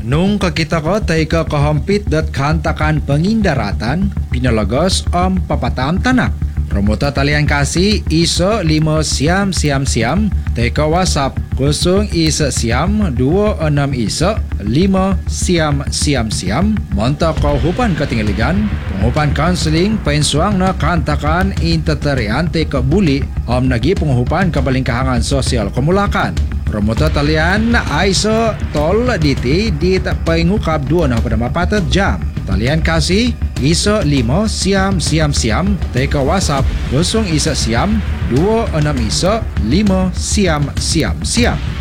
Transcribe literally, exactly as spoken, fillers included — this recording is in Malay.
Nung kakita ko tay ka kahampit dat kantakan pengindaratan, pinalagos om papatam tanak. Promotor talian kasih iso lima siam siam siam, tay ka WhatsApp kosong isa siam dua enam isa lima siam siam siam. Monta kau hupan ketinggaligan, penghupan counseling pensuang na kantakan intetarian tay ka buli om nagi penghupan kebalingkahangan sosial kemulakan. Promotor talian aiso tol diti di tak pengukap dua na pada mapatat jam. Talian kasih iso lima siam siam siam teka WhatsApp kosong isa siam dua enam isa lima siam siam siam.